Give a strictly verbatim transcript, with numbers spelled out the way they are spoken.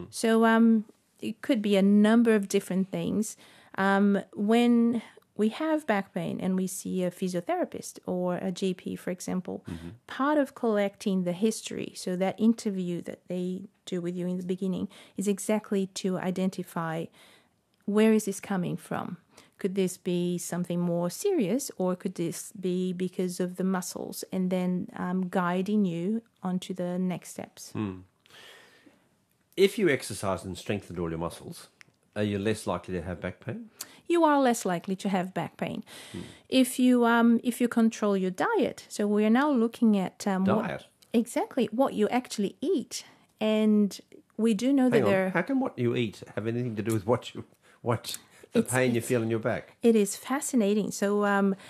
So um, it could be a number of different things. Um, when we have back pain and we see a physiotherapist or a G P, for example, mm-hmm. part of collecting the history, so that interview that they do with you in the beginning, is exactly to identify where is this coming from. Could this be something more serious, or could this be because of the muscles, and then um, guiding you onto the next steps. Hmm. If you exercise and strengthen all your muscles, are you less likely to have back pain? You are less likely to have back pain. Hmm. If you um, if you control your diet, so we are now looking at... Um, diet? What, exactly, what you actually eat. And we do know Hang that on. there... How can what you eat have anything to do with what you... what? The It's, pain you it's, feel in your back. It is fascinating. So um,